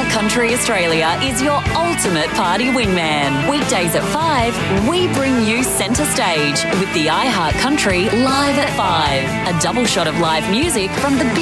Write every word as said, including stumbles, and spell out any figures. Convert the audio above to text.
Country Australia is your ultimate party wingman. Weekdays at five, we bring you centre stage with the iHeart Country Live at five. A double shot of live music from the